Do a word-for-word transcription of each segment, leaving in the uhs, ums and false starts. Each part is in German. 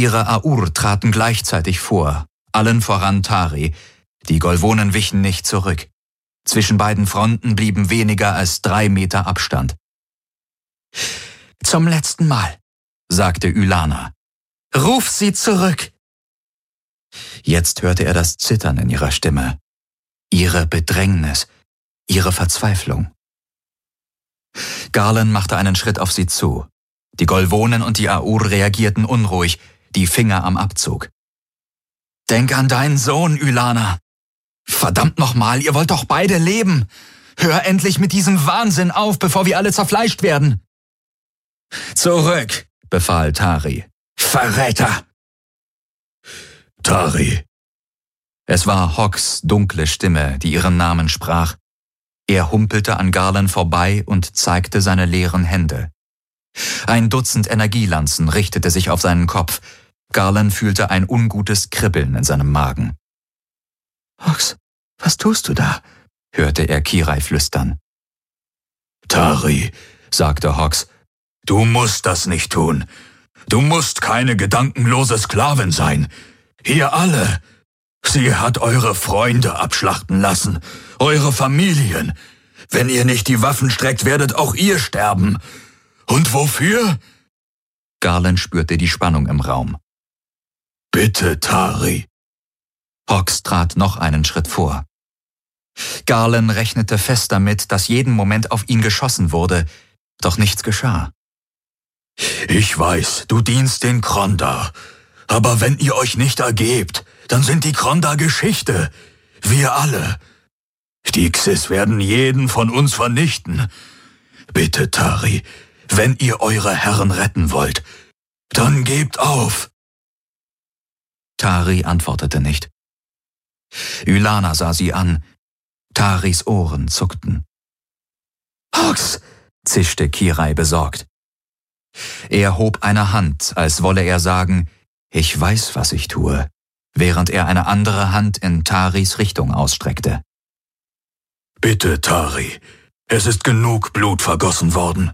Ihre Aur traten gleichzeitig vor, allen voran Tari. Die Golvonen wichen nicht zurück. Zwischen beiden Fronten blieben weniger als drei Meter Abstand. »Zum letzten Mal«, sagte Ylana. »Ruf sie zurück!« Jetzt hörte er das Zittern in ihrer Stimme, ihre Bedrängnis, ihre Verzweiflung. Garland machte einen Schritt auf sie zu. Die Golvonen und die Aur reagierten unruhig, die Finger am Abzug. »Denk an deinen Sohn, Ylana! Verdammt nochmal, ihr wollt doch beide leben! Hör endlich mit diesem Wahnsinn auf, bevor wir alle zerfleischt werden!« »Zurück«, befahl Tari. »Verräter!« »Tari!« Es war Hawks dunkle Stimme, die ihren Namen sprach. Er humpelte an Garland vorbei und zeigte seine leeren Hände. Ein Dutzend Energielanzen richtete sich auf seinen Kopf. Garland fühlte ein ungutes Kribbeln in seinem Magen. »Hawks, was tust du da?« hörte er Kirai flüstern. »Tari«, sagte Hawks, »du musst das nicht tun. Du musst keine gedankenlose Sklavin sein. Ihr alle. Sie hat eure Freunde abschlachten lassen, eure Familien. Wenn ihr nicht die Waffen streckt, werdet auch ihr sterben. Und wofür?« Garland spürte die Spannung im Raum. »Bitte, Tari.« Hawks trat noch einen Schritt vor. Garland rechnete fest damit, dass jeden Moment auf ihn geschossen wurde, doch nichts geschah. »Ich weiß, du dienst den Krondar, aber wenn ihr euch nicht ergebt, dann sind die Krondar Geschichte. Wir alle. Die Xys werden jeden von uns vernichten. Bitte, Tari, wenn ihr eure Herren retten wollt, dann gebt auf.« Tari antwortete nicht. Ylana sah sie an. Taris Ohren zuckten. »Hawks«, zischte Kirai besorgt. Er hob eine Hand, als wolle er sagen, »Ich weiß, was ich tue«, während er eine andere Hand in Taris Richtung ausstreckte. »Bitte, Tari, es ist genug Blut vergossen worden.«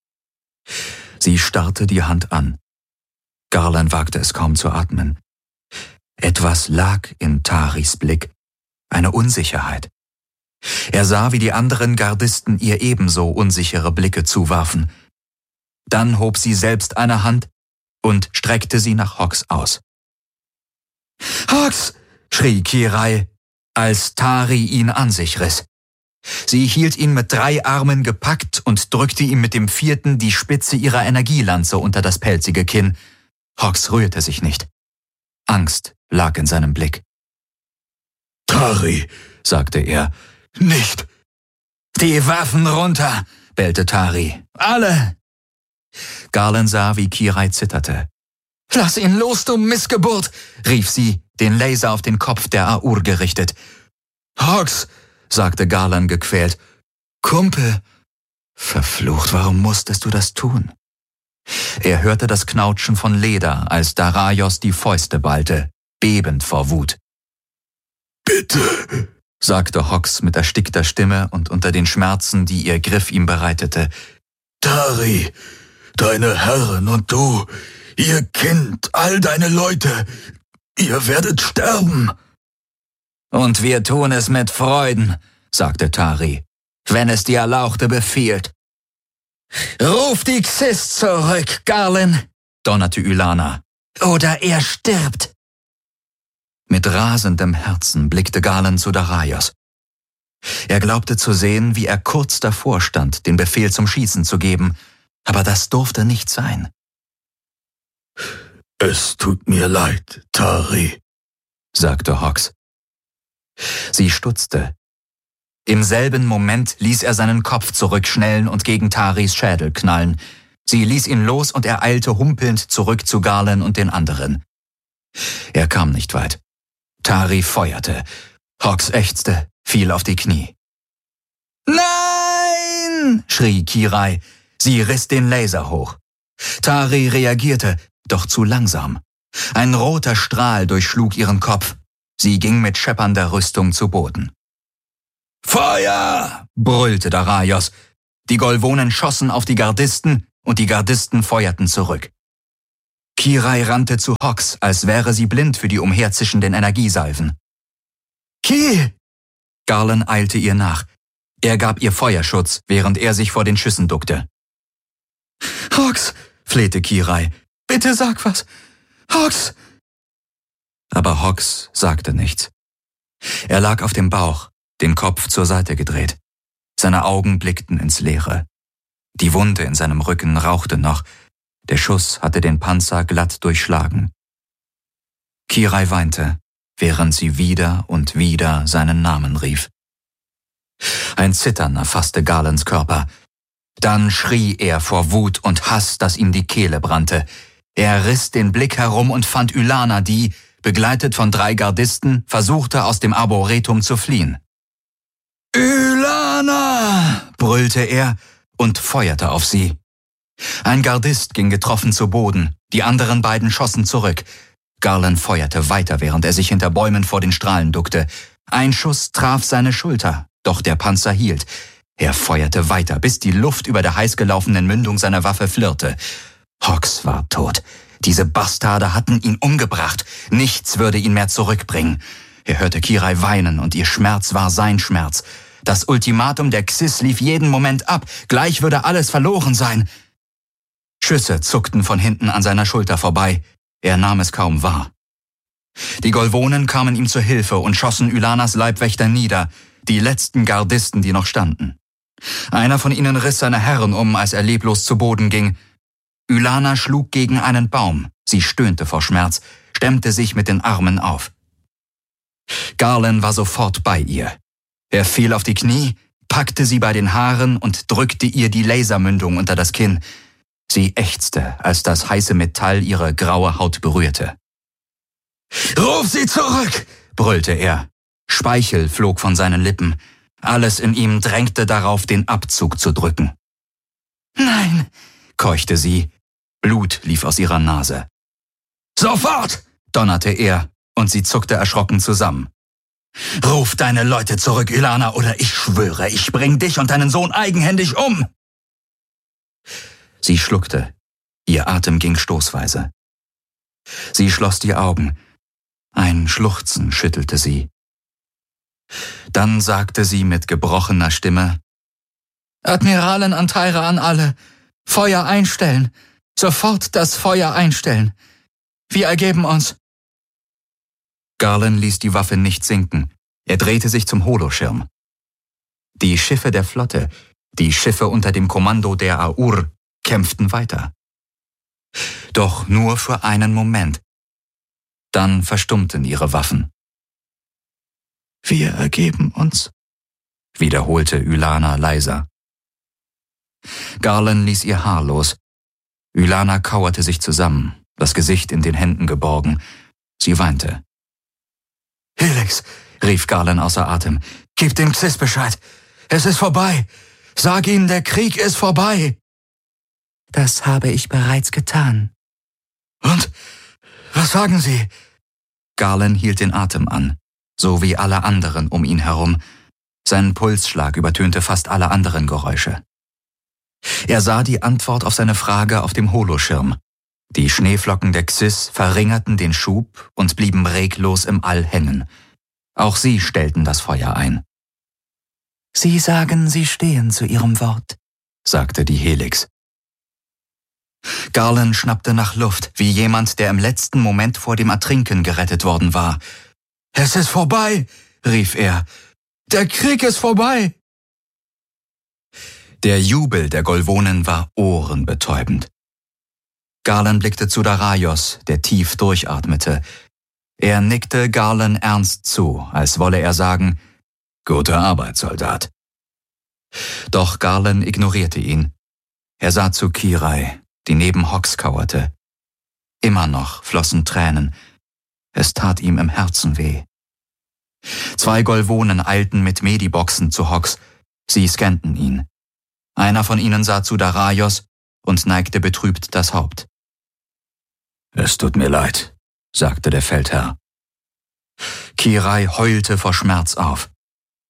Sie starrte die Hand an. Garland wagte es kaum zu atmen. Etwas lag in Taris Blick, eine Unsicherheit. Er sah, wie die anderen Gardisten ihr ebenso unsichere Blicke zuwarfen. Dann hob sie selbst eine Hand und streckte sie nach Hawks aus. »Hawks«, schrie Kirai, als Tari ihn an sich riss. Sie hielt ihn mit drei Armen gepackt und drückte ihm mit dem vierten die Spitze ihrer Energielanze unter das pelzige Kinn. Hawks rührte sich nicht. Angst lag in seinem Blick. »Tari«, sagte er, »nicht!« »Die Waffen runter«, bellte Tari. »Alle!« Garland sah, wie Kirai zitterte. »Lass ihn los, du Missgeburt«, rief sie, den Laser auf den Kopf der Aur gerichtet. »Hawks«, sagte Garland gequält. »Kumpel!« »Verflucht, warum musstest du das tun?« Er hörte das Knautschen von Leder, als Daraios die Fäuste ballte, bebend vor Wut. »Bitte«, sagte Hawks mit erstickter Stimme und unter den Schmerzen, die ihr Griff ihm bereitete. »Tari, deine Herren und du, ihr Kind, all deine Leute, ihr werdet sterben.« »Und wir tun es mit Freuden«, sagte Tari, »wenn es die Erlauchte befiehlt.« »Ruf die Xys zurück, Garland«, donnerte Ylana, »oder er stirbt.« Mit rasendem Herzen blickte Garland zu Daraios. Er glaubte zu sehen, wie er kurz davor stand, den Befehl zum Schießen zu geben, aber das durfte nicht sein. »Es tut mir leid, Tari«, sagte Hawks. Sie stutzte. Im selben Moment ließ er seinen Kopf zurückschnellen und gegen Taris Schädel knallen. Sie ließ ihn los und er eilte humpelnd zurück zu Garland und den anderen. Er kam nicht weit. Tari feuerte. Hawks ächzte, fiel auf die Knie. »Nein!« schrie Kirai. Sie riss den Laser hoch. Tari reagierte, doch zu langsam. Ein roter Strahl durchschlug ihren Kopf. Sie ging mit scheppernder Rüstung zu Boden. »Feuer!« brüllte Daraios. Die Golvonen schossen auf die Gardisten und die Gardisten feuerten zurück. Kirai rannte zu Hox, als wäre sie blind für die umherzischenden Energiesalven. »Ki!« Garland eilte ihr nach. Er gab ihr Feuerschutz, während er sich vor den Schüssen duckte. »Hox«, flehte Kirai, »bitte sag was. Hox!« Aber Hox sagte nichts. Er lag auf dem Bauch, den Kopf zur Seite gedreht. Seine Augen blickten ins Leere. Die Wunde in seinem Rücken rauchte noch. Der Schuss hatte den Panzer glatt durchschlagen. Kirai weinte, während sie wieder und wieder seinen Namen rief. Ein Zittern erfasste Garlands Körper. Dann schrie er vor Wut und Hass, dass ihm die Kehle brannte. Er riss den Blick herum und fand Ylana, die, begleitet von drei Gardisten, versuchte, aus dem Arboretum zu fliehen. »Ylana!« brüllte er und feuerte auf sie. Ein Gardist ging getroffen zu Boden, die anderen beiden schossen zurück. Garland feuerte weiter, während er sich hinter Bäumen vor den Strahlen duckte. Ein Schuss traf seine Schulter, doch der Panzer hielt. Er feuerte weiter, bis die Luft über der heiß gelaufenen Mündung seiner Waffe flirrte. Hox war tot. Diese Bastarde hatten ihn umgebracht. Nichts würde ihn mehr zurückbringen. Er hörte Kirai weinen und ihr Schmerz war sein Schmerz. Das Ultimatum der Xyz lief jeden Moment ab. Gleich würde alles verloren sein. Schüsse zuckten von hinten an seiner Schulter vorbei. Er nahm es kaum wahr. Die Golvonen kamen ihm zur Hilfe und schossen Ylanas Leibwächter nieder, die letzten Gardisten, die noch standen. Einer von ihnen riss seine Herren um, als er leblos zu Boden ging. Ylana schlug gegen einen Baum. Sie stöhnte vor Schmerz, stemmte sich mit den Armen auf. Garland war sofort bei ihr. Er fiel auf die Knie, packte sie bei den Haaren und drückte ihr die Lasermündung unter das Kinn. Sie ächzte, als das heiße Metall ihre graue Haut berührte. »Ruf sie zurück!« brüllte er. Speichel flog von seinen Lippen. Alles in ihm drängte darauf, den Abzug zu drücken. »Nein«, keuchte sie. Blut lief aus ihrer Nase. »Sofort!« donnerte er, und sie zuckte erschrocken zusammen. »Ruf deine Leute zurück, Ylana, oder ich schwöre, ich bring dich und deinen Sohn eigenhändig um!« Sie schluckte. Ihr Atem ging stoßweise. Sie schloss die Augen. Ein Schluchzen schüttelte sie. Dann sagte sie mit gebrochener Stimme: »Admiralin Antaira an alle, Feuer einstellen, sofort das Feuer einstellen. Wir ergeben uns.« Garland ließ die Waffe nicht sinken. Er drehte sich zum Holoschirm. Die Schiffe der Flotte, die Schiffe unter dem Kommando der Aur, kämpften weiter. Doch nur für einen Moment. Dann verstummten ihre Waffen. »Wir ergeben uns«, wiederholte Ylana leiser. Garland ließ ihr Haar los. Ylana kauerte sich zusammen, das Gesicht in den Händen geborgen. Sie weinte. »Helix«, rief Garland außer Atem, »gib dem Xyz Bescheid. Es ist vorbei. Sag ihnen, der Krieg ist vorbei.« »Das habe ich bereits getan.« »Und was sagen Sie?« Garland hielt den Atem an, so wie alle anderen um ihn herum. Sein Pulsschlag übertönte fast alle anderen Geräusche. Er sah die Antwort auf seine Frage auf dem Holoschirm. Die Schneeflocken der Xyz verringerten den Schub und blieben reglos im All hängen. Auch sie stellten das Feuer ein. »Sie sagen, Sie stehen zu Ihrem Wort«, sagte die Helix. Garland schnappte nach Luft, wie jemand, der im letzten Moment vor dem Ertrinken gerettet worden war. »Es ist vorbei«, rief er. »Der Krieg ist vorbei!« Der Jubel der Golvonen war ohrenbetäubend. Garland blickte zu Daraios, der tief durchatmete. Er nickte Garland ernst zu, als wolle er sagen: »Gute Arbeit, Soldat.« Doch Garland ignorierte ihn. Er sah zu Kirai, die neben Hox kauerte. Immer noch flossen Tränen. Es tat ihm im Herzen weh. Zwei Golvonen eilten mit Mediboxen zu Hox. Sie scannten ihn. Einer von ihnen sah zu Daraios und neigte betrübt das Haupt. »Es tut mir leid«, sagte der Feldherr. Kirai heulte vor Schmerz auf.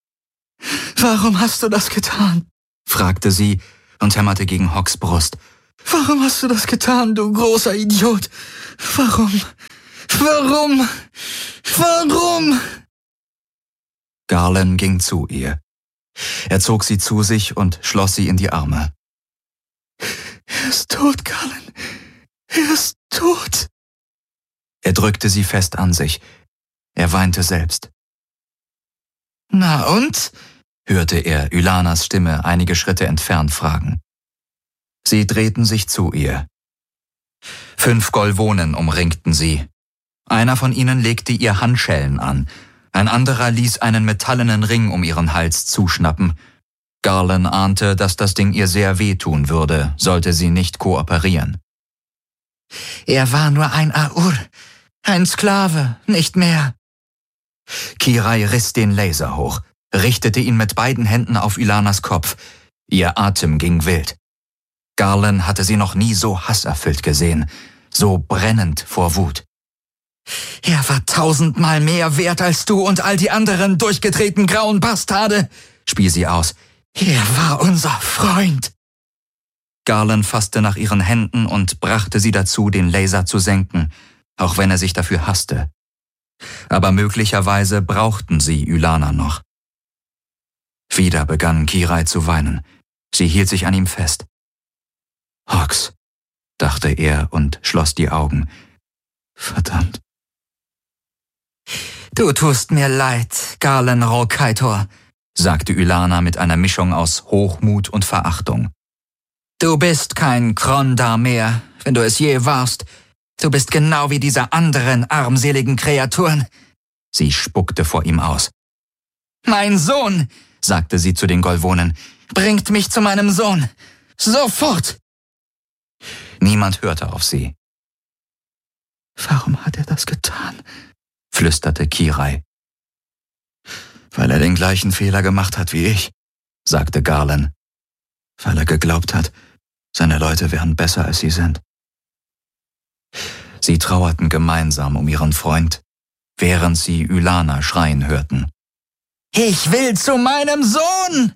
»Warum hast du das getan?« fragte sie und hämmerte gegen Hox' Brust. Warum hast du das getan, du großer Idiot? Warum? Warum? Warum? Garland ging zu ihr. Er zog sie zu sich und schloss sie in die Arme. Er ist tot, Garland. Er ist tot. Er drückte sie fest an sich. Er weinte selbst. Na und? Hörte er Ylanas Stimme einige Schritte entfernt fragen. Sie drehten sich zu ihr. Fünf Golvonen umringten sie. Einer von ihnen legte ihr Handschellen an, ein anderer ließ einen metallenen Ring um ihren Hals zuschnappen. Garland ahnte, dass das Ding ihr sehr wehtun würde, sollte sie nicht kooperieren. Er war nur ein Aur, ein Sklave, nicht mehr. Kirai riss den Laser hoch, richtete ihn mit beiden Händen auf Ylanas Kopf. Ihr Atem ging wild. Garland hatte sie noch nie so hasserfüllt gesehen, so brennend vor Wut. Er war tausendmal mehr wert als du und all die anderen durchgedrehten grauen Bastarde, spie sie aus. Er war unser Freund. Garland fasste nach ihren Händen und brachte sie dazu, den Laser zu senken, auch wenn er sich dafür hasste. Aber möglicherweise brauchten sie Ylana noch. Wieder begann Kirai zu weinen. Sie hielt sich an ihm fest. Hox, dachte er und schloss die Augen. Verdammt. Du tust mir leid, Garland Rollkaitor, sagte Ylana mit einer Mischung aus Hochmut und Verachtung. Du bist kein Krondar mehr, wenn du es je warst. Du bist genau wie diese anderen armseligen Kreaturen. Sie spuckte vor ihm aus. Mein Sohn, sagte sie zu den Golvonen, bringt mich zu meinem Sohn. Sofort! Niemand hörte auf sie. Warum hat er das getan? Flüsterte Kirai. Weil er den gleichen Fehler gemacht hat wie ich, sagte Garland. Weil er geglaubt hat, seine Leute wären besser als sie sind. Sie trauerten gemeinsam um ihren Freund, während sie Ylana schreien hörten. Ich will zu meinem Sohn!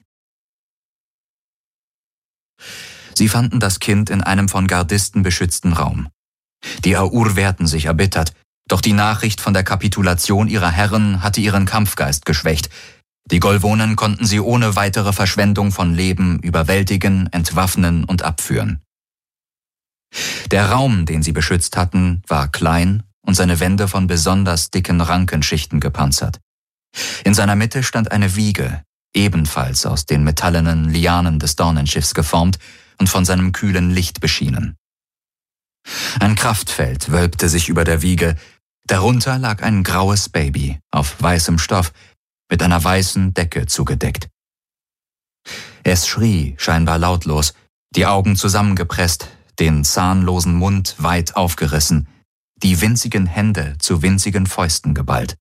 Sie fanden das Kind in einem von Gardisten beschützten Raum. Die Aur wehrten sich erbittert, doch die Nachricht von der Kapitulation ihrer Herren hatte ihren Kampfgeist geschwächt. Die Golvonen konnten sie ohne weitere Verschwendung von Leben überwältigen, entwaffnen und abführen. Der Raum, den sie beschützt hatten, war klein und seine Wände von besonders dicken Rankenschichten gepanzert. In seiner Mitte stand eine Wiege, ebenfalls aus den metallenen Lianen des Dornenschiffs geformt und von seinem kühlen Licht beschienen. Ein Kraftfeld wölbte sich über der Wiege, darunter lag ein graues Baby auf weißem Stoff, mit einer weißen Decke zugedeckt. Es schrie, scheinbar lautlos, die Augen zusammengepresst, den zahnlosen Mund weit aufgerissen, die winzigen Hände zu winzigen Fäusten geballt.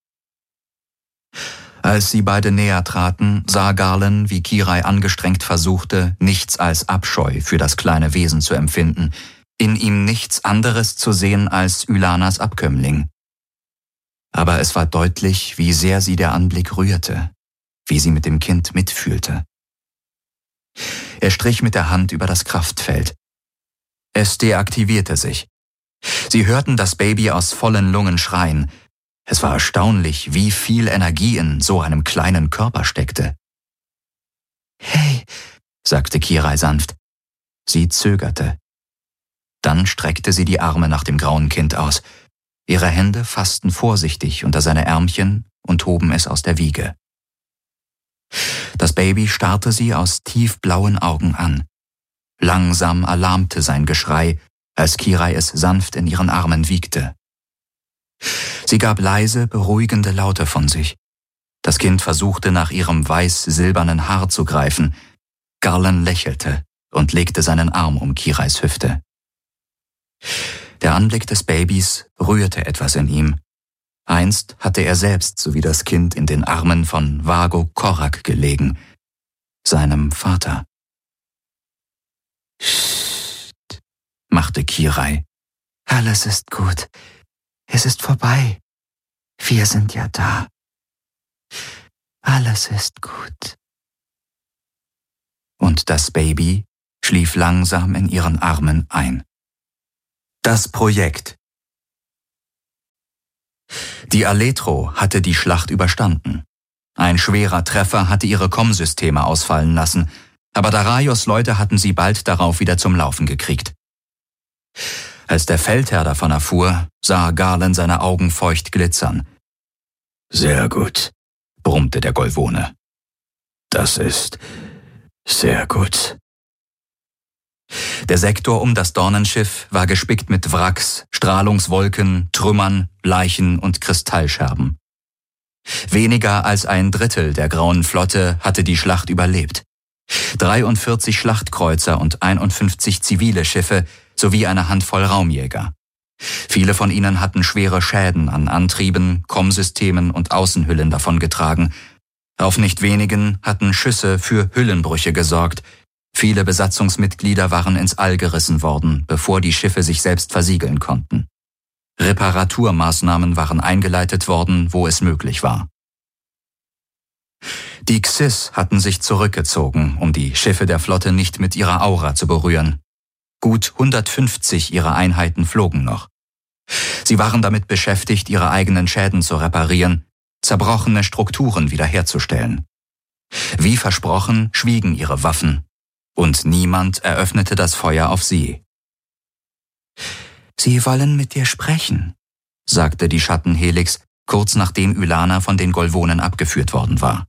Als sie beide näher traten, sah Garland, wie Kirai angestrengt versuchte, nichts als Abscheu für das kleine Wesen zu empfinden, in ihm nichts anderes zu sehen als Ylanas Abkömmling. Aber es war deutlich, wie sehr sie der Anblick rührte, wie sie mit dem Kind mitfühlte. Er strich mit der Hand über das Kraftfeld. Es deaktivierte sich. Sie hörten das Baby aus vollen Lungen schreien. Es war erstaunlich, wie viel Energie in so einem kleinen Körper steckte. »Hey«, sagte Kirai sanft. Sie zögerte. Dann streckte sie die Arme nach dem grauen Kind aus. Ihre Hände fassten vorsichtig unter seine Ärmchen und hoben es aus der Wiege. Das Baby starrte sie aus tiefblauen Augen an. Langsam erlahmte sein Geschrei, als Kirai es sanft in ihren Armen wiegte. Sie gab leise, beruhigende Laute von sich. Das Kind versuchte, nach ihrem weiß-silbernen Haar zu greifen. Garland lächelte und legte seinen Arm um Kirais Hüfte. Der Anblick des Babys rührte etwas in ihm. Einst hatte er selbst sowie das Kind in den Armen von Vago Korak gelegen, seinem Vater. »Psst«, machte Kirai. »Alles ist gut. Es ist vorbei. Wir sind ja da. Alles ist gut.« Und das Baby schlief langsam in ihren Armen ein. Das Projekt. Die Aletro hatte die Schlacht überstanden. Ein schwerer Treffer hatte ihre Kommsysteme ausfallen lassen, aber Daraios Leute hatten sie bald darauf wieder zum Laufen gekriegt. Als der Feldherr davon erfuhr, sah Galen seine Augen feucht glitzern. »Sehr gut«, brummte der Golvone. »Das ist sehr gut.« Der Sektor um das Dornenschiff war gespickt mit Wracks, Strahlungswolken, Trümmern, Leichen und Kristallscherben. Weniger als ein Drittel der Grauen Flotte hatte die Schlacht überlebt. dreiundvierzig Schlachtkreuzer und einundfünfzig zivile Schiffe sowie eine Handvoll Raumjäger. Viele von ihnen hatten schwere Schäden an Antrieben, Kommsystemen und Außenhüllen davongetragen. Auf nicht wenigen hatten Schüsse für Hüllenbrüche gesorgt. Viele Besatzungsmitglieder waren ins All gerissen worden, bevor die Schiffe sich selbst versiegeln konnten. Reparaturmaßnahmen waren eingeleitet worden, wo es möglich war. Die Xys hatten sich zurückgezogen, um die Schiffe der Flotte nicht mit ihrer Aura zu berühren. Gut hundertfünfzig ihrer Einheiten flogen noch. Sie waren damit beschäftigt, ihre eigenen Schäden zu reparieren, zerbrochene Strukturen wiederherzustellen. Wie versprochen, schwiegen ihre Waffen, und niemand eröffnete das Feuer auf sie. »Sie wollen mit dir sprechen«, sagte die Schattenhelix, kurz nachdem Ylana von den Golvonen abgeführt worden war.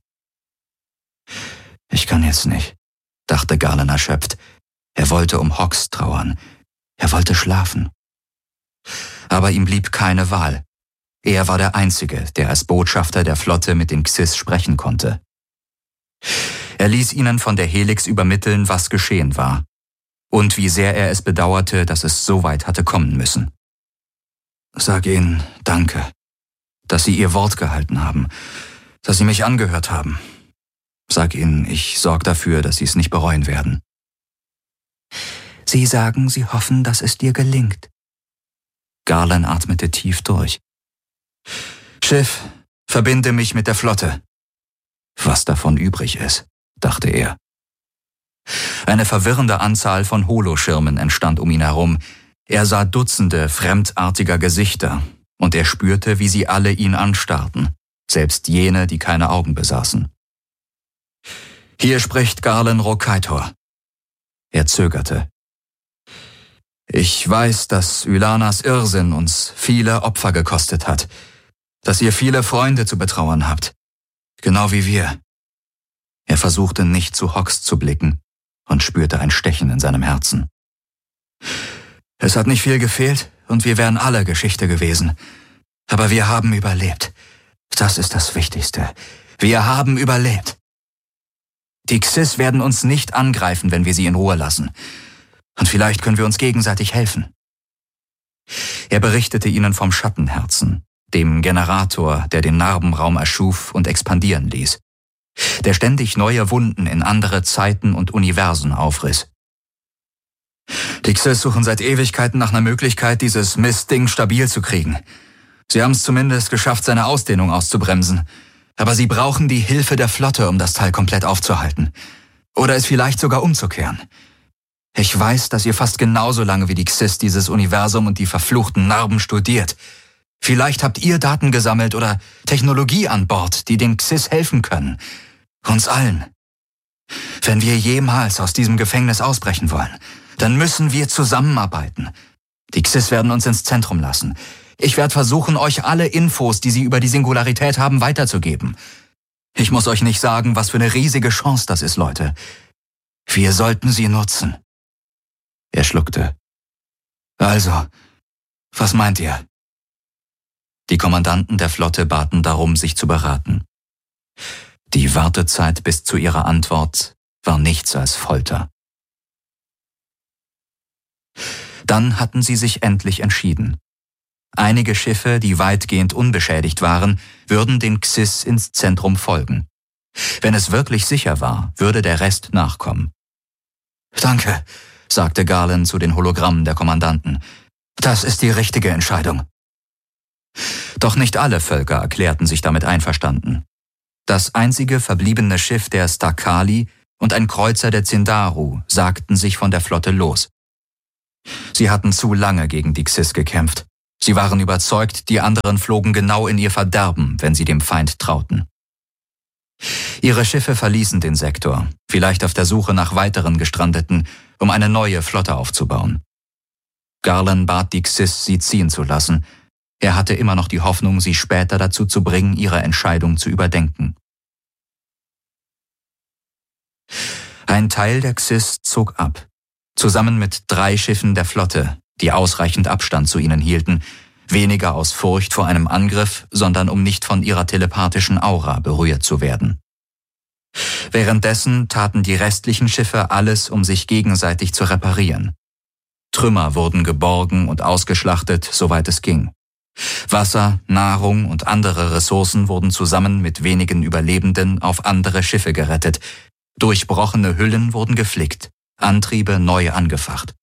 »Ich kann jetzt nicht«, dachte Galen erschöpft. Er wollte um Hox trauern. Er wollte schlafen. Aber ihm blieb keine Wahl. Er war der Einzige, der als Botschafter der Flotte mit den Xys sprechen konnte. Er ließ ihnen von der Helix übermitteln, was geschehen war. Und wie sehr er es bedauerte, dass es so weit hatte kommen müssen. »Sag ihnen Danke, dass sie ihr Wort gehalten haben, dass sie mich angehört haben. Sag ihnen, ich sorge dafür, dass sie es nicht bereuen werden.« »Sie sagen, sie hoffen, dass es dir gelingt.« Galen atmete tief durch. »Schiff, verbinde mich mit der Flotte.« Was davon übrig ist, dachte er. Eine verwirrende Anzahl von Holoschirmen entstand um ihn herum. Er sah Dutzende fremdartiger Gesichter, und er spürte, wie sie alle ihn anstarrten, selbst jene, die keine Augen besaßen. »Hier spricht Galen Rokaitor.« Er zögerte. »Ich weiß, dass Ylanas Irrsinn uns viele Opfer gekostet hat, dass ihr viele Freunde zu betrauern habt, genau wie wir.« Er versuchte nicht zu Hox zu blicken und spürte ein Stechen in seinem Herzen. »Es hat nicht viel gefehlt und wir wären alle Geschichte gewesen. Aber wir haben überlebt. Das ist das Wichtigste. Wir haben überlebt. Die Xys werden uns nicht angreifen, wenn wir sie in Ruhe lassen. Und vielleicht können wir uns gegenseitig helfen.« Er berichtete ihnen vom Schattenherzen, dem Generator, der den Narbenraum erschuf und expandieren ließ, der ständig neue Wunden in andere Zeiten und Universen aufriss. Die Xys suchen seit Ewigkeiten nach einer Möglichkeit, dieses Mistding stabil zu kriegen. Sie haben es zumindest geschafft, seine Ausdehnung auszubremsen. Aber sie brauchen die Hilfe der Flotte, um das Teil komplett aufzuhalten. Oder es vielleicht sogar umzukehren. Ich weiß, dass ihr fast genauso lange wie die Xys dieses Universum und die verfluchten Narben studiert. Vielleicht habt ihr Daten gesammelt oder Technologie an Bord, die den Xys helfen können. Uns allen. Wenn wir jemals aus diesem Gefängnis ausbrechen wollen, dann müssen wir zusammenarbeiten. Die Xys werden uns ins Zentrum lassen. Ich werde versuchen, euch alle Infos, die sie über die Singularität haben, weiterzugeben. Ich muss euch nicht sagen, was für eine riesige Chance das ist, Leute. Wir sollten sie nutzen.« Er schluckte. »Also, was meint ihr?« Die Kommandanten der Flotte baten darum, sich zu beraten. Die Wartezeit bis zu ihrer Antwort war nichts als Folter. Dann hatten sie sich endlich entschieden. Einige Schiffe, die weitgehend unbeschädigt waren, würden den Xys ins Zentrum folgen. Wenn es wirklich sicher war, würde der Rest nachkommen. »Danke«, sagte Galen zu den Hologrammen der Kommandanten. »Das ist die richtige Entscheidung.« Doch nicht alle Völker erklärten sich damit einverstanden. Das einzige verbliebene Schiff der Stakali und ein Kreuzer der Tsindaru sagten sich von der Flotte los. Sie hatten zu lange gegen die Xyz gekämpft. Sie waren überzeugt, die anderen flogen genau in ihr Verderben, wenn sie dem Feind trauten. Ihre Schiffe verließen den Sektor, vielleicht auf der Suche nach weiteren Gestrandeten, um eine neue Flotte aufzubauen. Garland bat die Xyz, sie ziehen zu lassen. Er hatte immer noch die Hoffnung, sie später dazu zu bringen, ihre Entscheidung zu überdenken. Ein Teil der Xyz zog ab, zusammen mit drei Schiffen der Flotte, die ausreichend Abstand zu ihnen hielten, weniger aus Furcht vor einem Angriff, sondern um nicht von ihrer telepathischen Aura berührt zu werden. Währenddessen taten die restlichen Schiffe alles, um sich gegenseitig zu reparieren. Trümmer wurden geborgen und ausgeschlachtet, soweit es ging. Wasser, Nahrung und andere Ressourcen wurden zusammen mit wenigen Überlebenden auf andere Schiffe gerettet. Durchbrochene Hüllen wurden geflickt, Antriebe neu angefacht.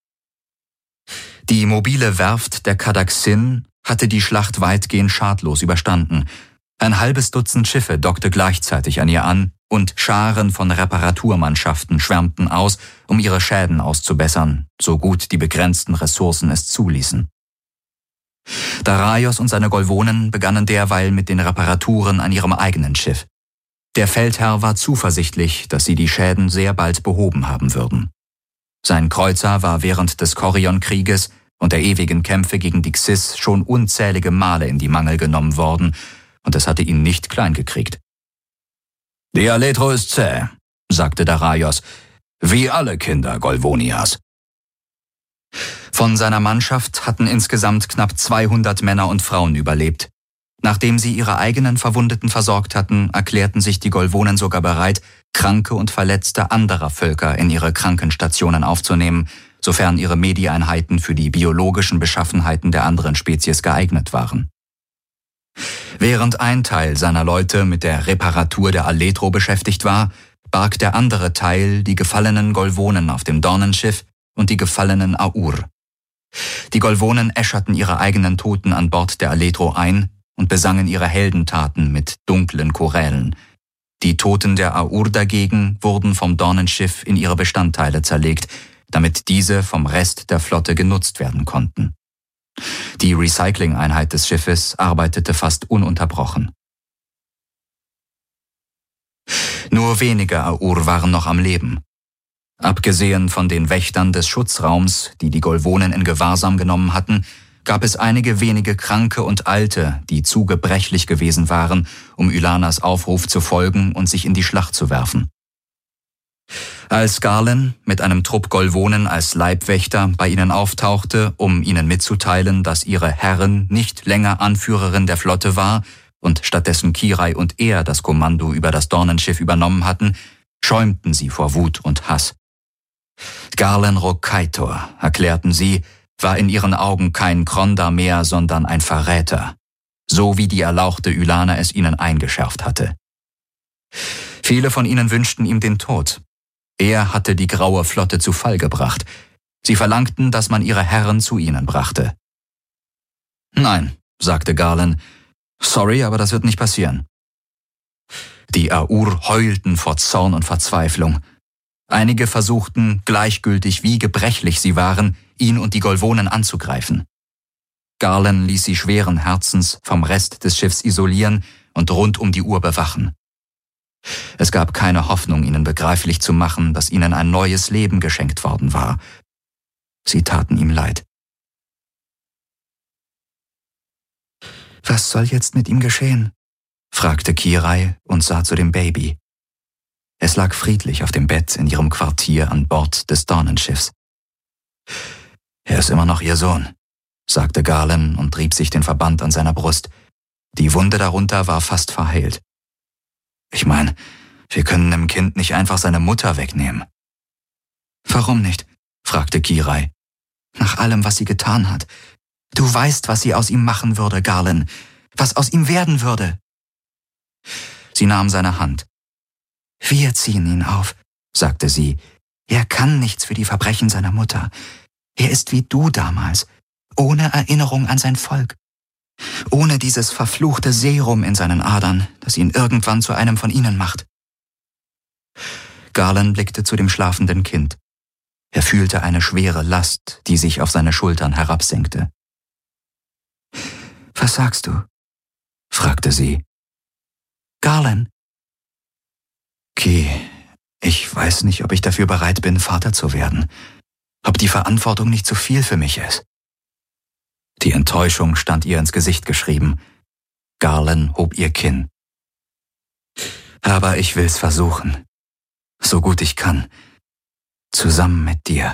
Die mobile Werft der Cadaxin hatte die Schlacht weitgehend schadlos überstanden. Ein halbes Dutzend Schiffe dockte gleichzeitig an ihr an und Scharen von Reparaturmannschaften schwärmten aus, um ihre Schäden auszubessern, so gut die begrenzten Ressourcen es zuließen. Daraios und seine Golvonen begannen derweil mit den Reparaturen an ihrem eigenen Schiff. Der Feldherr war zuversichtlich, dass sie die Schäden sehr bald behoben haben würden. Sein Kreuzer war während des Chorion-Krieges und der ewigen Kämpfe gegen die Xyz schon unzählige Male in die Mangel genommen worden, und es hatte ihn nicht klein gekriegt. »Die Aletro ist zäh«, sagte Daraios, »wie alle Kinder Golvonias.« Von seiner Mannschaft hatten insgesamt knapp zweihundert Männer und Frauen überlebt. Nachdem sie ihre eigenen Verwundeten versorgt hatten, erklärten sich die Golvonen sogar bereit, Kranke und Verletzte anderer Völker in ihre Krankenstationen aufzunehmen, sofern ihre Medi-Einheiten für die biologischen Beschaffenheiten der anderen Spezies geeignet waren. Während ein Teil seiner Leute mit der Reparatur der Aletro beschäftigt war, barg der andere Teil die gefallenen Golvonen auf dem Dornenschiff und die gefallenen Aur. Die Golvonen äscherten ihre eigenen Toten an Bord der Aletro ein und besangen ihre Heldentaten mit dunklen Chorälen. Die Toten der Aur dagegen wurden vom Dornenschiff in ihre Bestandteile zerlegt, damit diese vom Rest der Flotte genutzt werden konnten. Die Recycling-Einheit des Schiffes arbeitete fast ununterbrochen. Nur wenige Aur waren noch am Leben. Abgesehen von den Wächtern des Schutzraums, die die Golvonen in Gewahrsam genommen hatten, gab es einige wenige Kranke und Alte, die zu gebrechlich gewesen waren, um Ylanas Aufruf zu folgen und sich in die Schlacht zu werfen. Als Garland mit einem Trupp Golvonen als Leibwächter bei ihnen auftauchte, um ihnen mitzuteilen, dass ihre Herrin nicht länger Anführerin der Flotte war und stattdessen Kirai und er das Kommando über das Dornenschiff übernommen hatten, schäumten sie vor Wut und Hass. Garland Rokaitor, erklärten sie, war in ihren Augen kein Kronda mehr, sondern ein Verräter, so wie die erlauchte Ylana es ihnen eingeschärft hatte. Viele von ihnen wünschten ihm den Tod. Er hatte die graue Flotte zu Fall gebracht. Sie verlangten, dass man ihre Herren zu ihnen brachte. »Nein«, sagte Garland, »sorry, aber das wird nicht passieren.« Die Aur heulten vor Zorn und Verzweiflung. Einige versuchten, gleichgültig wie gebrechlich sie waren, ihn und die Golvonen anzugreifen. Garland ließ sie schweren Herzens vom Rest des Schiffs isolieren und rund um die Uhr bewachen. Es gab keine Hoffnung, ihnen begreiflich zu machen, dass ihnen ein neues Leben geschenkt worden war. Sie taten ihm leid. »Was soll jetzt mit ihm geschehen?« fragte Kirai und sah zu dem Baby. Es lag friedlich auf dem Bett in ihrem Quartier an Bord des Dornenschiffs. »Er ist immer noch ihr Sohn«, sagte Garland und rieb sich den Verband an seiner Brust. Die Wunde darunter war fast verheilt. »Ich meine, wir können dem Kind nicht einfach seine Mutter wegnehmen.« »Warum nicht?« fragte Kirai. »Nach allem, was sie getan hat. Du weißt, was sie aus ihm machen würde, Garland. Was aus ihm werden würde.« Sie nahm seine Hand. »Wir ziehen ihn auf«, sagte sie. »Er kann nichts für die Verbrechen seiner Mutter. Er ist wie du damals, ohne Erinnerung an sein Volk. Ohne dieses verfluchte Serum in seinen Adern, das ihn irgendwann zu einem von ihnen macht.« Garland blickte zu dem schlafenden Kind. Er fühlte eine schwere Last, die sich auf seine Schultern herabsenkte. »Was sagst du?« fragte sie. »Garland.« »Kee, ich weiß nicht, ob ich dafür bereit bin, Vater zu werden. Ob die Verantwortung nicht zu viel für mich ist.« Die Enttäuschung stand ihr ins Gesicht geschrieben. Garland hob ihr Kinn. »Aber ich will's versuchen. So gut ich kann. Zusammen mit dir.«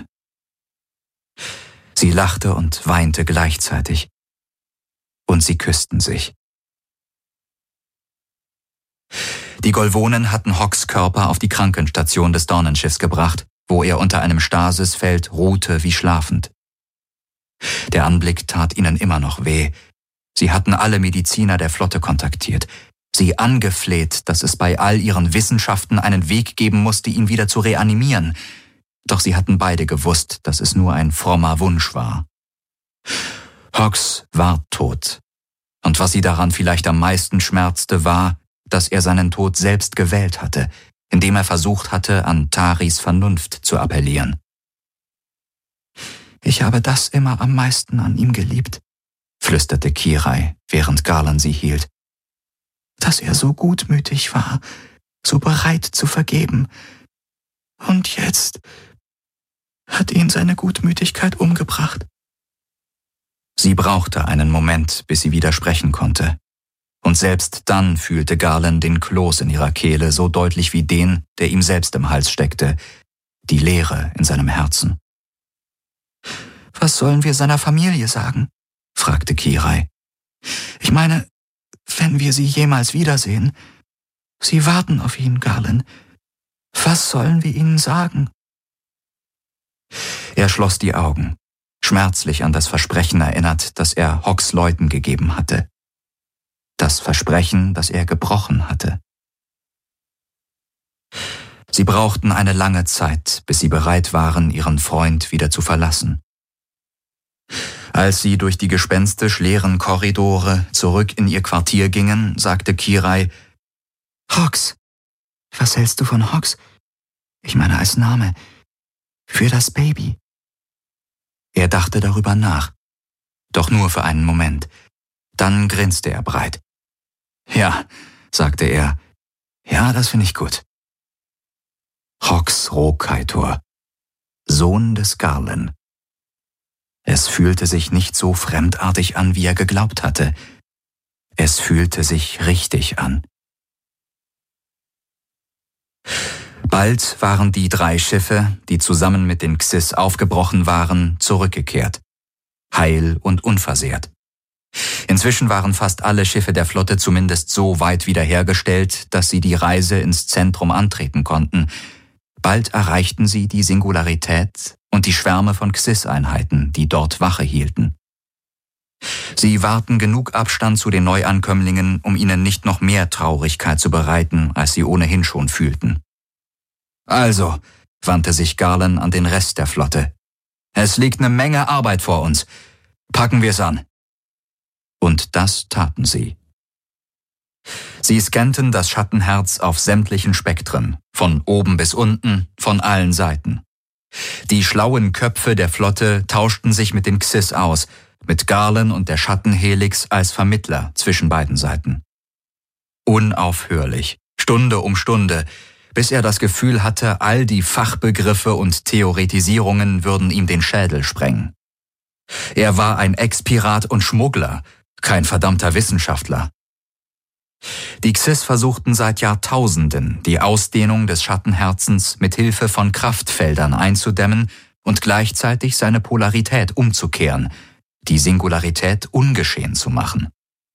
Sie lachte und weinte gleichzeitig. Und sie küssten sich. Die Golvonen hatten Hawks Körper auf die Krankenstation des Dornenschiffs gebracht, wo er unter einem Stasisfeld ruhte wie schlafend. Der Anblick tat ihnen immer noch weh. Sie hatten alle Mediziner der Flotte kontaktiert, sie angefleht, dass es bei all ihren Wissenschaften einen Weg geben musste, ihn wieder zu reanimieren. Doch sie hatten beide gewusst, dass es nur ein frommer Wunsch war. Hawks war tot. Und was sie daran vielleicht am meisten schmerzte, war, dass er seinen Tod selbst gewählt hatte, indem er versucht hatte, an Taris Vernunft zu appellieren. »Ich habe das immer am meisten an ihm geliebt«, flüsterte Kirai, während Garland sie hielt. »Dass er so gutmütig war, so bereit zu vergeben. Und jetzt hat ihn seine Gutmütigkeit umgebracht.« Sie brauchte einen Moment, bis sie wieder sprechen konnte. Und selbst dann fühlte Garland den Kloß in ihrer Kehle so deutlich wie den, der ihm selbst im Hals steckte, die Leere in seinem Herzen. »Was sollen wir seiner Familie sagen?« fragte Kirai. »Ich meine, wenn wir sie jemals wiedersehen. Sie warten auf ihn, Garland. Was sollen wir ihnen sagen?« Er schloss die Augen, schmerzlich an das Versprechen erinnert, das er Hawks Leuten gegeben hatte. Das Versprechen, das er gebrochen hatte. Sie brauchten eine lange Zeit, bis sie bereit waren, ihren Freund wieder zu verlassen. Als sie durch die gespenstisch leeren Korridore zurück in ihr Quartier gingen, sagte Kirai, »Hawks, was hältst du von Hawks? Ich meine als Name. Für das Baby.« Er dachte darüber nach, doch nur für einen Moment. Dann grinste er breit. »Ja«, sagte er, »ja, das finde ich gut.« Hawks Rohkaitor, Sohn des Garland. Es fühlte sich nicht so fremdartig an, wie er geglaubt hatte. Es fühlte sich richtig an. Bald waren die drei Schiffe, die zusammen mit den Xys aufgebrochen waren, zurückgekehrt. Heil und unversehrt. Inzwischen waren fast alle Schiffe der Flotte zumindest so weit wiederhergestellt, dass sie die Reise ins Zentrum antreten konnten. Bald erreichten sie die Singularität und die Schwärme von Xys-Einheiten, die dort Wache hielten. Sie wahrten genug Abstand zu den Neuankömmlingen, um ihnen nicht noch mehr Traurigkeit zu bereiten, als sie ohnehin schon fühlten. »Also«, wandte sich Garland an den Rest der Flotte, »es liegt eine Menge Arbeit vor uns. Packen wir's an.« Und das taten sie. Sie scannten das Schattenherz auf sämtlichen Spektren, von oben bis unten, von allen Seiten. Die schlauen Köpfe der Flotte tauschten sich mit den Xys aus, mit Garland und der Schattenhelix als Vermittler zwischen beiden Seiten. Unaufhörlich, Stunde um Stunde, bis er das Gefühl hatte, all die Fachbegriffe und Theoretisierungen würden ihm den Schädel sprengen. Er war ein Ex-Pirat und Schmuggler, kein verdammter Wissenschaftler. Die Xys versuchten seit Jahrtausenden, die Ausdehnung des Schattenherzens mit Hilfe von Kraftfeldern einzudämmen und gleichzeitig seine Polarität umzukehren, die Singularität ungeschehen zu machen.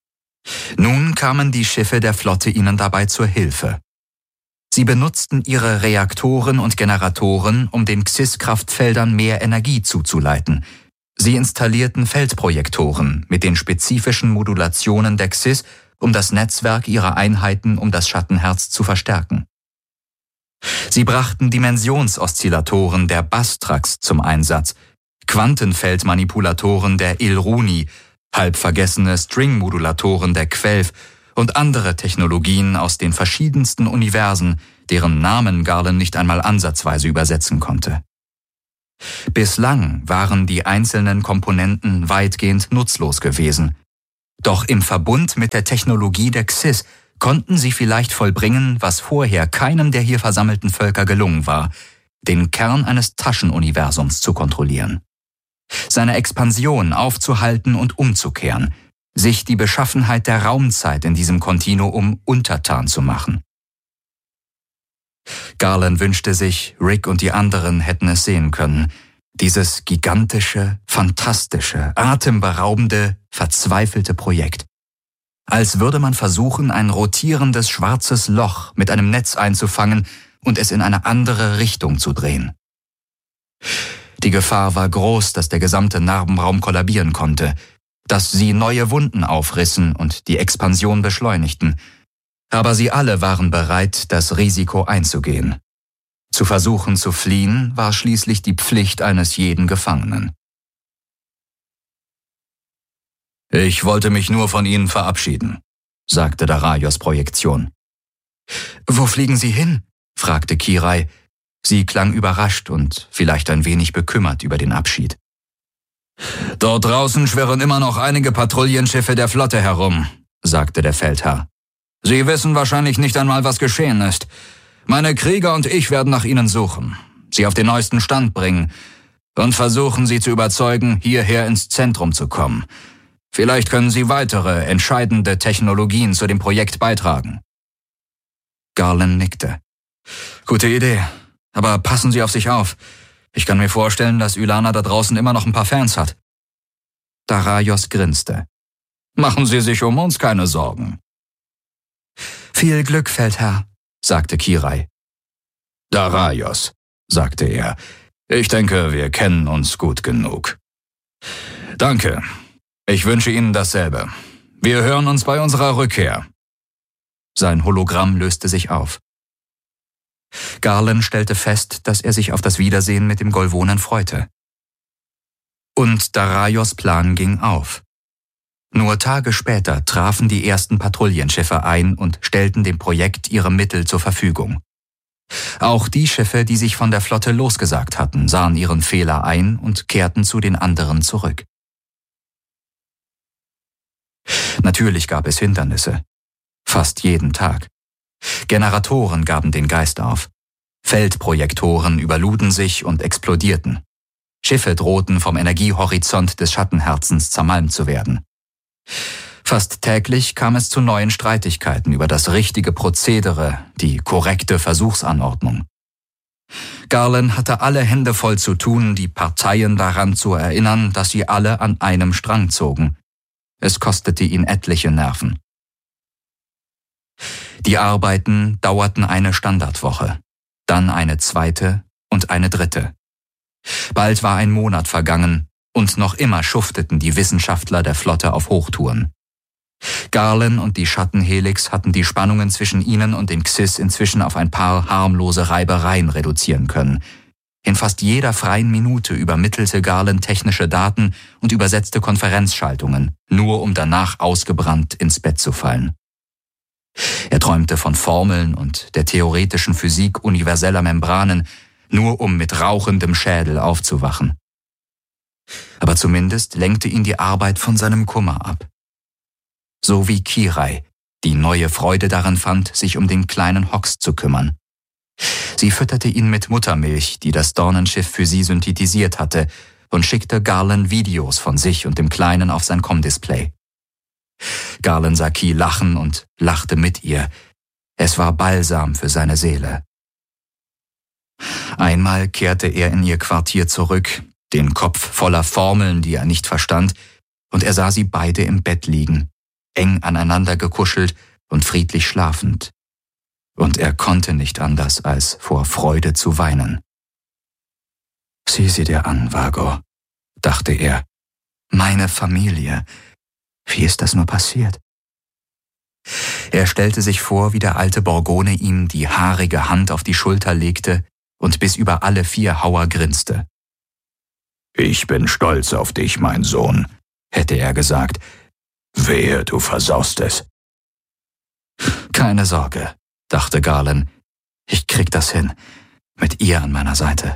Nun kamen die Schiffe der Flotte ihnen dabei zur Hilfe. Sie benutzten ihre Reaktoren und Generatoren, um den Xys-Kraftfeldern mehr Energie zuzuleiten. Sie installierten Feldprojektoren mit den spezifischen Modulationen der Xys, um das Netzwerk ihrer Einheiten um das Schattenherz zu verstärken. Sie brachten Dimensionsoszillatoren der Bastrax zum Einsatz, Quantenfeldmanipulatoren der Ilruni, halb vergessene Stringmodulatoren der Quelf und andere Technologien aus den verschiedensten Universen, deren Namen Garland nicht einmal ansatzweise übersetzen konnte. Bislang waren die einzelnen Komponenten weitgehend nutzlos gewesen. Doch im Verbund mit der Technologie der Xyz konnten sie vielleicht vollbringen, was vorher keinem der hier versammelten Völker gelungen war, den Kern eines Taschenuniversums zu kontrollieren. Seine Expansion aufzuhalten und umzukehren, sich die Beschaffenheit der Raumzeit in diesem Kontinuum untertan zu machen. Garland wünschte sich, Rick und die anderen hätten es sehen können. Dieses gigantische, fantastische, atemberaubende, verzweifelte Projekt. Als würde man versuchen, ein rotierendes schwarzes Loch mit einem Netz einzufangen und es in eine andere Richtung zu drehen. Die Gefahr war groß, dass der gesamte Narbenraum kollabieren konnte, dass sie neue Wunden aufrissen und die Expansion beschleunigten. Aber sie alle waren bereit, das Risiko einzugehen. Zu versuchen zu fliehen war schließlich die Pflicht eines jeden Gefangenen. »Ich wollte mich nur von Ihnen verabschieden«, sagte Daraios Projektion. »Wo fliegen Sie hin?« fragte Kirai. Sie klang überrascht und vielleicht ein wenig bekümmert über den Abschied. »Dort draußen schwirren immer noch einige Patrouillenschiffe der Flotte herum«, sagte der Feldherr. »Sie wissen wahrscheinlich nicht einmal, was geschehen ist. Meine Krieger und ich werden nach ihnen suchen, sie auf den neuesten Stand bringen und versuchen, sie zu überzeugen, hierher ins Zentrum zu kommen. Vielleicht können sie weitere, entscheidende Technologien zu dem Projekt beitragen.« Garland nickte. »Gute Idee, aber passen Sie auf sich auf. Ich kann mir vorstellen, dass Ylana da draußen immer noch ein paar Fans hat.« Daraios grinste. »Machen Sie sich um uns keine Sorgen.« »Viel Glück, Feldherr«, sagte Kirai. »Daraios«, sagte er, »ich denke, wir kennen uns gut genug.« »Danke. Ich wünsche Ihnen dasselbe. Wir hören uns bei unserer Rückkehr.« Sein Hologramm löste sich auf. Garland stellte fest, dass er sich auf das Wiedersehen mit dem Golvonen freute. Und Daraios Plan ging auf. Nur Tage später trafen die ersten Patrouillenschiffe ein und stellten dem Projekt ihre Mittel zur Verfügung. Auch die Schiffe, die sich von der Flotte losgesagt hatten, sahen ihren Fehler ein und kehrten zu den anderen zurück. Natürlich gab es Hindernisse. Fast jeden Tag. Generatoren gaben den Geist auf. Feldprojektoren überluden sich und explodierten. Schiffe drohten vom Energiehorizont des Schattenherzens zermalmt zu werden. Fast täglich kam es zu neuen Streitigkeiten über das richtige Prozedere, die korrekte Versuchsanordnung. Garland hatte alle Hände voll zu tun, die Parteien daran zu erinnern, dass sie alle an einem Strang zogen. Es kostete ihn etliche Nerven. Die Arbeiten dauerten eine Standardwoche, dann eine zweite und eine dritte. Bald war ein Monat vergangen und noch immer schufteten die Wissenschaftler der Flotte auf Hochtouren. Garland und die Schattenhelix hatten die Spannungen zwischen ihnen und den Xyz inzwischen auf ein paar harmlose Reibereien reduzieren können. In fast jeder freien Minute übermittelte Garland technische Daten und übersetzte Konferenzschaltungen, nur um danach ausgebrannt ins Bett zu fallen. Er träumte von Formeln und der theoretischen Physik universeller Membranen, nur um mit rauchendem Schädel aufzuwachen. Aber zumindest lenkte ihn die Arbeit von seinem Kummer ab. So wie Kirai, die neue Freude daran fand, sich um den kleinen Hox zu kümmern. Sie fütterte ihn mit Muttermilch, die das Dornenschiff für sie synthetisiert hatte, und schickte Garland Videos von sich und dem Kleinen auf sein Com-Display. Garland sah Ki lachen und lachte mit ihr. Es war Balsam für seine Seele. Einmal kehrte er in ihr Quartier zurück, den Kopf voller Formeln, die er nicht verstand, und er sah sie beide im Bett liegen, eng aneinander gekuschelt und friedlich schlafend. Und er konnte nicht anders, als vor Freude zu weinen. »Sieh sie dir an, Vago«, dachte er. »Meine Familie. Wie ist das nur passiert?« Er stellte sich vor, wie der alte Borgone ihm die haarige Hand auf die Schulter legte und bis über alle vier Hauer grinste. »Ich bin stolz auf dich, mein Sohn«, hätte er gesagt. »Wehe, du versaust es.« »Keine Sorge«, dachte Garland. Ich krieg das hin, mit ihr an meiner Seite.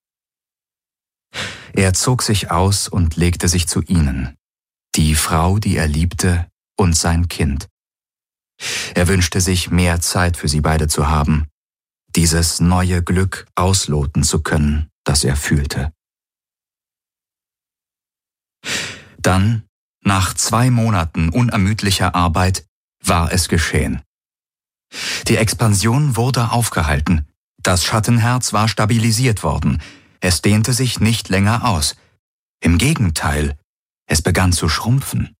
Er zog sich aus und legte sich zu ihnen, die Frau, die er liebte, und sein Kind. Er wünschte sich, mehr Zeit für sie beide zu haben, dieses neue Glück ausloten zu können, das er fühlte. Dann, nach zwei Monaten unermüdlicher Arbeit, war es geschehen. Die Expansion wurde aufgehalten, das Schattenherz war stabilisiert worden, es dehnte sich nicht länger aus. Im Gegenteil, es begann zu schrumpfen.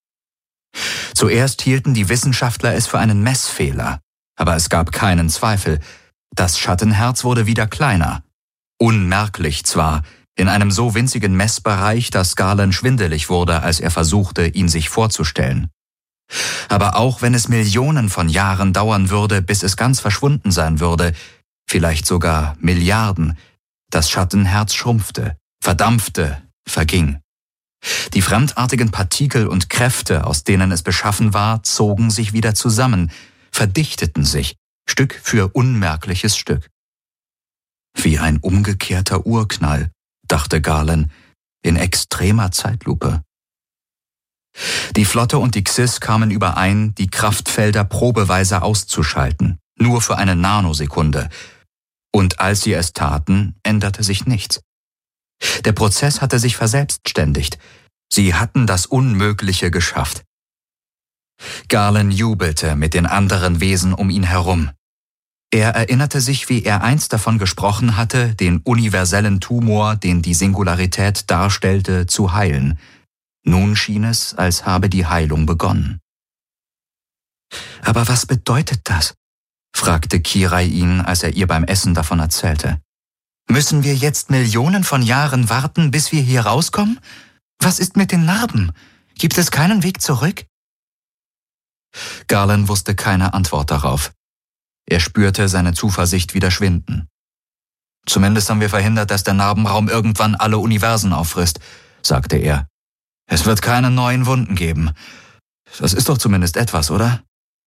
Zuerst hielten die Wissenschaftler es für einen Messfehler, aber es gab keinen Zweifel, das Schattenherz wurde wieder kleiner. Unmerklich zwar, in einem so winzigen Messbereich, dass Garland schwindelig wurde, als er versuchte, ihn sich vorzustellen. Aber auch wenn es Millionen von Jahren dauern würde, bis es ganz verschwunden sein würde, vielleicht sogar Milliarden, das Schattenherz schrumpfte, verdampfte, verging. Die fremdartigen Partikel und Kräfte, aus denen es beschaffen war, zogen sich wieder zusammen, verdichteten sich, Stück für unmerkliches Stück. Wie ein umgekehrter Urknall, dachte Garland, in extremer Zeitlupe. Die Flotte und die Xyz kamen überein, die Kraftfelder probeweise auszuschalten, nur für eine Nanosekunde. Und als sie es taten, änderte sich nichts. Der Prozess hatte sich verselbstständigt. Sie hatten das Unmögliche geschafft. Garland jubelte mit den anderen Wesen um ihn herum. Er erinnerte sich, wie er einst davon gesprochen hatte, den universellen Tumor, den die Singularität darstellte, zu heilen. Nun schien es, als habe die Heilung begonnen. »Aber was bedeutet das?« fragte Kirai ihn, als er ihr beim Essen davon erzählte. »Müssen wir jetzt Millionen von Jahren warten, bis wir hier rauskommen? Was ist mit den Narben? Gibt es keinen Weg zurück?« Garland wusste keine Antwort darauf. Er spürte seine Zuversicht wieder schwinden. »Zumindest haben wir verhindert, dass der Narbenraum irgendwann alle Universen auffrisst«, sagte er. »Es wird keine neuen Wunden geben. Das ist doch zumindest etwas, oder?«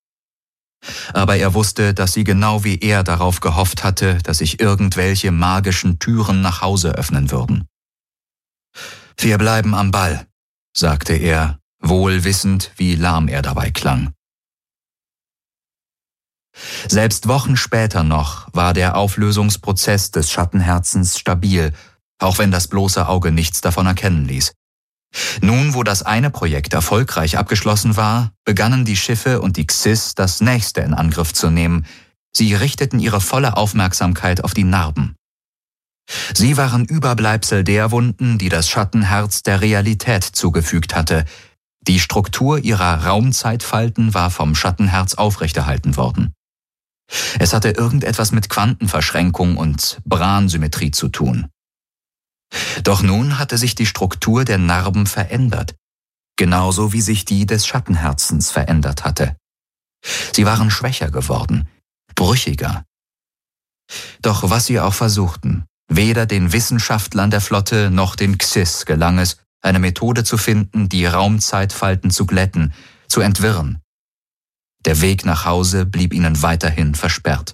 Aber er wusste, dass sie genau wie er darauf gehofft hatte, dass sich irgendwelche magischen Türen nach Hause öffnen würden. »Wir bleiben am Ball«, sagte er, wohl wissend, wie lahm er dabei klang. Selbst Wochen später noch war der Auflösungsprozess des Schattenherzens stabil, auch wenn das bloße Auge nichts davon erkennen ließ. Nun, wo das eine Projekt erfolgreich abgeschlossen war, begannen die Schiffe und die Xyz das nächste in Angriff zu nehmen. Sie richteten ihre volle Aufmerksamkeit auf die Narben. Sie waren Überbleibsel der Wunden, die das Schattenherz der Realität zugefügt hatte. Die Struktur ihrer Raumzeitfalten war vom Schattenherz aufrechterhalten worden. Es hatte irgendetwas mit Quantenverschränkung und Bransymmetrie zu tun. Doch nun hatte sich die Struktur der Narben verändert, genauso wie sich die des Schattenherzens verändert hatte. Sie waren schwächer geworden, brüchiger. Doch was sie auch versuchten, weder den Wissenschaftlern der Flotte noch den Xyz gelang es, eine Methode zu finden, die Raumzeitfalten zu glätten, zu entwirren. Der Weg nach Hause blieb ihnen weiterhin versperrt.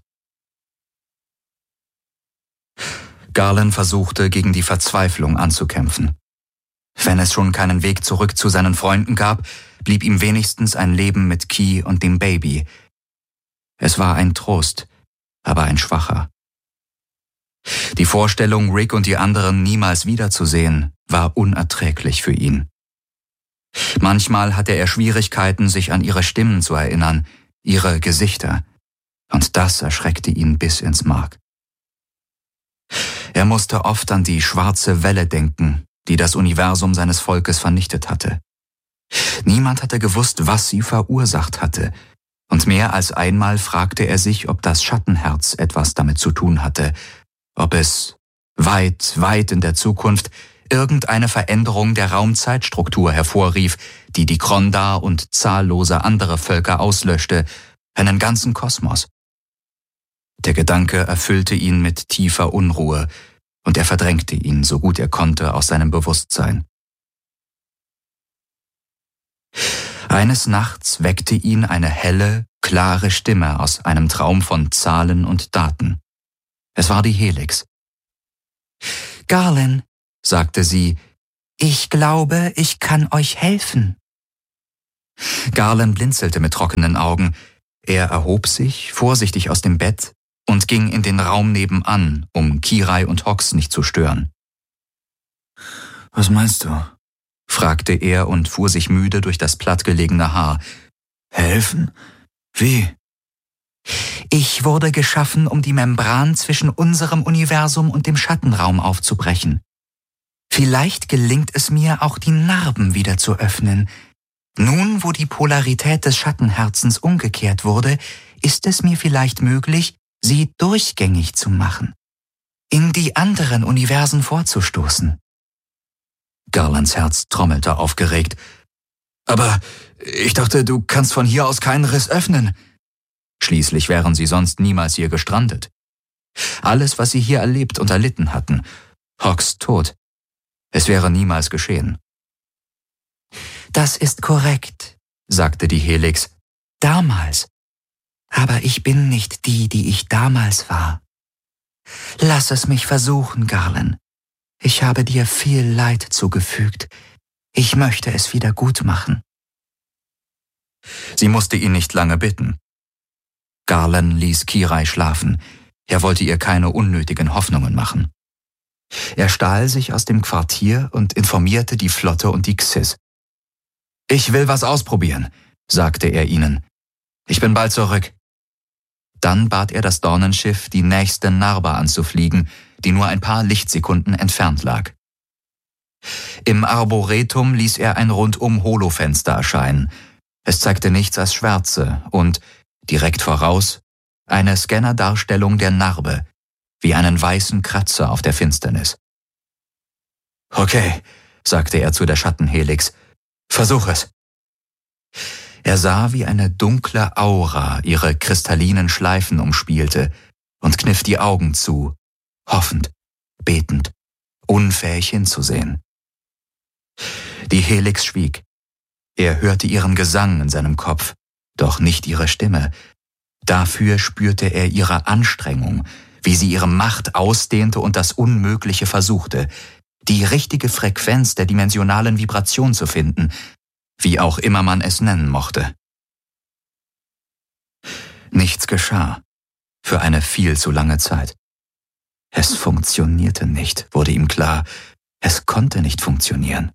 Garland versuchte, gegen die Verzweiflung anzukämpfen. Wenn es schon keinen Weg zurück zu seinen Freunden gab, blieb ihm wenigstens ein Leben mit Key und dem Baby. Es war ein Trost, aber ein schwacher. Die Vorstellung, Rick und die anderen niemals wiederzusehen, war unerträglich für ihn. Manchmal hatte er Schwierigkeiten, sich an ihre Stimmen zu erinnern, ihre Gesichter, und das erschreckte ihn bis ins Mark. Er musste oft an die schwarze Welle denken, die das Universum seines Volkes vernichtet hatte. Niemand hatte gewusst, was sie verursacht hatte, und mehr als einmal fragte er sich, ob das Schattenherz etwas damit zu tun hatte, ob es weit, weit in der Zukunft irgendeine Veränderung der Raumzeitstruktur hervorrief, die die Krondar und zahllose andere Völker auslöschte, einen ganzen Kosmos. Der Gedanke erfüllte ihn mit tiefer Unruhe, und er verdrängte ihn, so gut er konnte, aus seinem Bewusstsein. Eines Nachts weckte ihn eine helle, klare Stimme aus einem Traum von Zahlen und Daten. Es war die Helix. »Garland«, sagte sie, »ich glaube, ich kann euch helfen.« Garland blinzelte mit trockenen Augen. Er erhob sich vorsichtig aus dem Bett und ging in den Raum nebenan, um Kirai und Hox nicht zu stören. »Was meinst du?« fragte er und fuhr sich müde durch das plattgelegene Haar. »Helfen? Wie?« »Ich wurde geschaffen, um die Membran zwischen unserem Universum und dem Schattenraum aufzubrechen. Vielleicht gelingt es mir, auch die Narben wieder zu öffnen. Nun, wo die Polarität des Schattenherzens umgekehrt wurde, ist es mir vielleicht möglich, sie durchgängig zu machen, in die anderen Universen vorzustoßen.« Garlands Herz trommelte aufgeregt. »Aber ich dachte, du kannst von hier aus keinen Riss öffnen.« Schließlich wären sie sonst niemals hier gestrandet. Alles, was sie hier erlebt und erlitten hatten, Hox tot, es wäre niemals geschehen. »Das ist korrekt«, sagte die Helix, »damals. Aber ich bin nicht die, die ich damals war. Lass es mich versuchen, Garland. Ich habe dir viel Leid zugefügt. Ich möchte es wieder gut machen.« Sie musste ihn nicht lange bitten. Garland ließ Kirai schlafen. Er wollte ihr keine unnötigen Hoffnungen machen. Er stahl sich aus dem Quartier und informierte die Flotte und die Xys. »Ich will was ausprobieren«, sagte er ihnen. »Ich bin bald zurück.« Dann bat er das Dornenschiff, die nächste Narbe anzufliegen, die nur ein paar Lichtsekunden entfernt lag. Im Arboretum ließ er ein rundum-Holofenster erscheinen. Es zeigte nichts als Schwärze und, direkt voraus, eine Scannerdarstellung der Narbe, wie einen weißen Kratzer auf der Finsternis. »Okay«, sagte er zu der Schattenhelix, »versuch es.« Er sah, wie eine dunkle Aura ihre kristallinen Schleifen umspielte und kniff die Augen zu, hoffend, betend, unfähig hinzusehen. Die Helix schwieg. Er hörte ihren Gesang in seinem Kopf, doch nicht ihre Stimme. Dafür spürte er ihre Anstrengung, wie sie ihre Macht ausdehnte und das Unmögliche versuchte, die richtige Frequenz der dimensionalen Vibration zu finden, wie auch immer man es nennen mochte. Nichts geschah, für eine viel zu lange Zeit. Es funktionierte nicht, wurde ihm klar. Es konnte nicht funktionieren.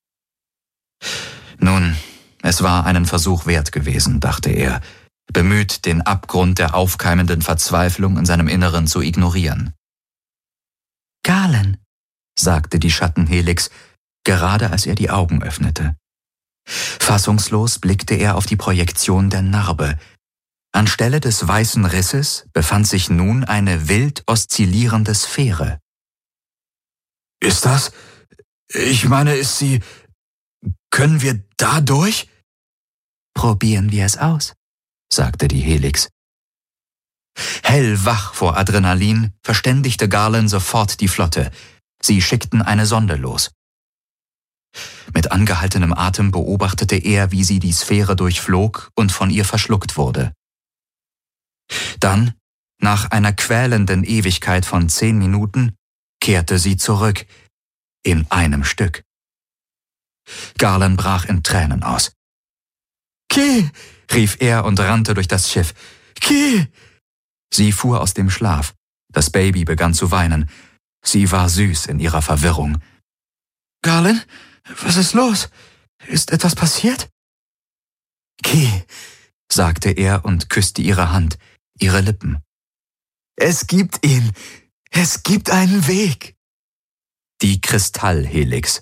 Nun, es war einen Versuch wert gewesen, dachte er, bemüht, den Abgrund der aufkeimenden Verzweiflung in seinem Inneren zu ignorieren. »Garland«, sagte die Schattenhelix, gerade als er die Augen öffnete. Fassungslos blickte er auf die Projektion der Narbe. Anstelle des weißen Risses befand sich nun eine wild oszillierende Sphäre. »Ist das? Ich meine, ist sie... Können wir da durch?« »Probieren wir es aus«, sagte die Helix. Hellwach vor Adrenalin verständigte Garland sofort die Flotte. Sie schickten eine Sonde los. Mit angehaltenem Atem beobachtete er, wie sie die Sphäre durchflog und von ihr verschluckt wurde. Dann, nach einer quälenden Ewigkeit von zehn Minuten, kehrte sie zurück, in einem Stück. Garland brach in Tränen aus. »Ki«, rief er und rannte durch das Schiff. »Ki!« Sie fuhr aus dem Schlaf. Das Baby begann zu weinen. Sie war süß in ihrer Verwirrung. »Garland, was ist los? Ist etwas passiert?« »Ki«, sagte er und küsste ihre Hand, ihre Lippen. »Es gibt ihn. Es gibt einen Weg.« Die Kristallhelix.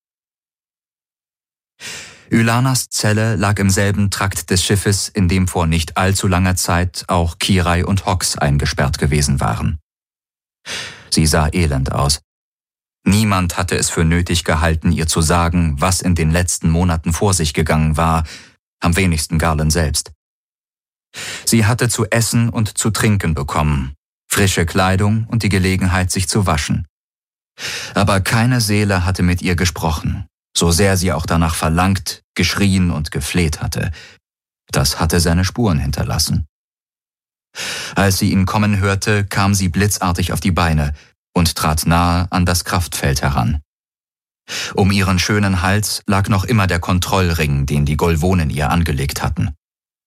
Ylanas Zelle lag im selben Trakt des Schiffes, in dem vor nicht allzu langer Zeit auch Kirai und Hox eingesperrt gewesen waren. Sie sah elend aus. Niemand hatte es für nötig gehalten, ihr zu sagen, was in den letzten Monaten vor sich gegangen war, am wenigsten Garland selbst. Sie hatte zu essen und zu trinken bekommen, frische Kleidung und die Gelegenheit, sich zu waschen. Aber keine Seele hatte mit ihr gesprochen, so sehr sie auch danach verlangt, geschrien und gefleht hatte. Das hatte seine Spuren hinterlassen. Als sie ihn kommen hörte, kam sie blitzartig auf die Beine und trat nahe an das Kraftfeld heran. Um ihren schönen Hals lag noch immer der Kontrollring, den die Golvonen ihr angelegt hatten.